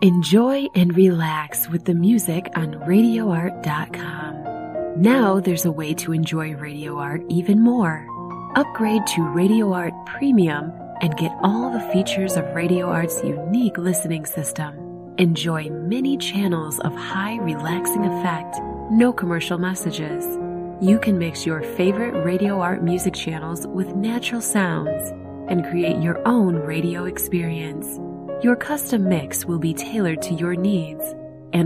Enjoy and relax with the music on RadioArt.com. Now there's a way to enjoy Radio Art even more. Upgrade to Radio Art Premium and get all the features of Radio Art's unique listening system. Enjoy many channels of high relaxing effect, no commercial messages. You can mix your favorite Radio Art music channels with natural sounds and create your own radio experience. Your custom mix will be tailored to your needs.